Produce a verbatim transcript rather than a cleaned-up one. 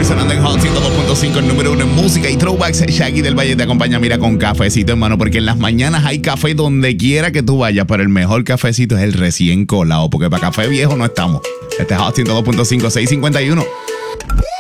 sonando en Hot ciento dos punto cinco, el número uno en música y throwbacks. Shaggy del Valle te acompaña, mira, con cafecito, hermano, porque en las mañanas hay café donde quiera que tú vayas, pero el mejor cafecito es el recién colado, porque para café viejo no estamos. Este es Hot ciento dos punto cinco, seiscientos cincuenta y uno.